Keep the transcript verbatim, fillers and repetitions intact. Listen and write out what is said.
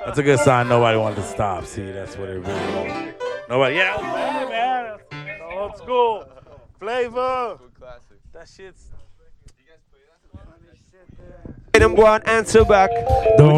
That's a good sign. Nobody wanted to stop. See, that's what it really was. Nobody. Yeah, that was bad, man. That's old school flavor. That shit's. Them go and answer back. Don't